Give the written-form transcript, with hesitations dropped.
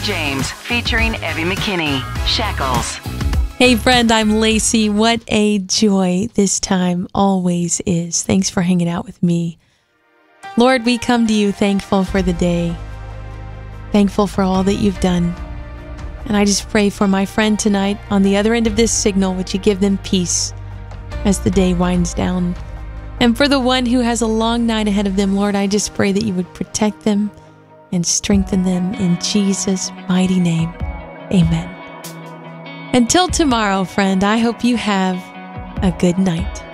James, featuring Evie McKinney. Shackles. Hey friend, I'm Lacey. What a joy this time always is. Thanks for hanging out with me. Lord, we come to you thankful for the day. Thankful for all that you've done. And I just pray for my friend tonight on the other end of this signal, would you give them peace as the day winds down. And for the one who has a long night ahead of them, Lord, I just pray that you would protect them and strengthen them in Jesus' mighty name. Amen. Until tomorrow, friend, I hope you have a good night.